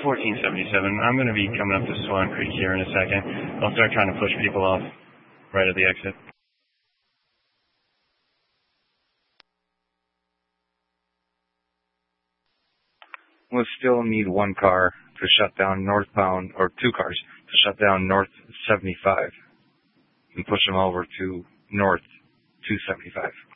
1477. I'm going to be coming up to Swan Creek here in a second. I'll start trying to push people off right at the exit. We'll still need one car to shut down northbound, or two cars to shut down north 75 and push them over to north 275.